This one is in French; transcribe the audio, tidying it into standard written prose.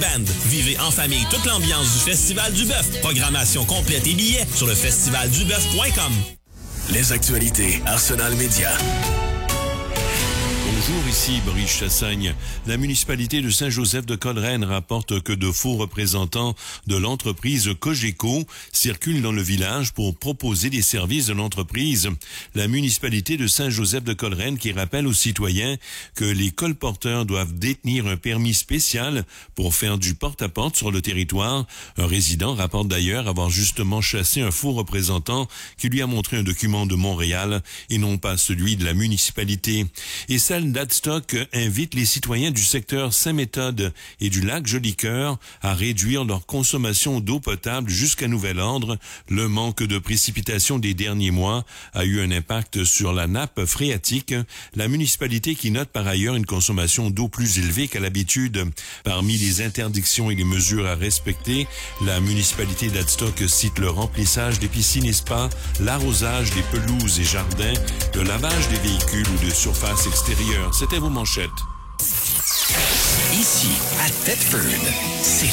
Band. Vivez en famille toute l'ambiance du Festival du Bœuf. Programmation complète et billets sur le festivalduboeuf.com. Les actualités Arsenal Média. Bonjour, ici Brice Chassagne. La municipalité de Saint-Joseph-de-Coleraine rapporte que de faux représentants de l'entreprise Cogeco circulent dans le village pour proposer des services de l'entreprise. La municipalité de Saint-Joseph-de-Coleraine qui rappelle aux citoyens que les colporteurs doivent détenir un permis spécial pour faire du porte-à-porte sur le territoire. Un résident rapporte d'ailleurs avoir justement chassé un faux représentant qui lui a montré un document de Montréal et non pas celui de la municipalité. Et celle d'Adstock invite les citoyens du secteur Saint-Méthode et du lac Jolicoeur à réduire leur consommation d'eau potable jusqu'à nouvel ordre. Le manque de précipitations des derniers mois a eu un impact sur la nappe phréatique. La municipalité qui note par ailleurs une consommation d'eau plus élevée qu'à l'habitude. Parmi les interdictions et les mesures à respecter, la municipalité d'Adstock cite le remplissage des piscines et spas, l'arrosage des pelouses et jardins, le lavage des véhicules ou de surfaces extérieures. C'était vos manchettes. Ici, à Thetford, c'est